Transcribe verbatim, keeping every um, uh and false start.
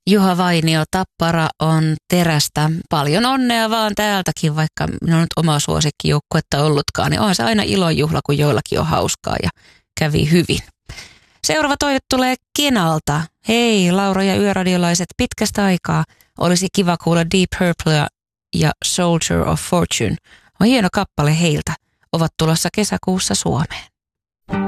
Juha Vainio, Tappara on terästä. Paljon onnea vaan täältäkin, vaikka minä on nyt oma suosikkijoukkuetta ollutkaan. Niin onhan se aina ilonjuhla, kun joillakin on hauskaa ja kävi hyvin. Seuraava toive tulee Kenalta. Hei Laura ja yöradiolaiset, pitkästä aikaa. Olisi kiva kuulla Deep Purple ja Soldier of Fortune. On hieno kappale heiltä. Ovat tulossa kesäkuussa Suomeen.